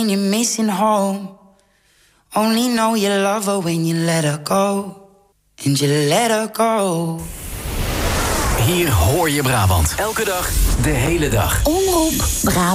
You're missing home. Only know you love her when you let her go. And you let her go. Hier hoor je Brabant. Elke dag, de hele dag. Omroep Brabant.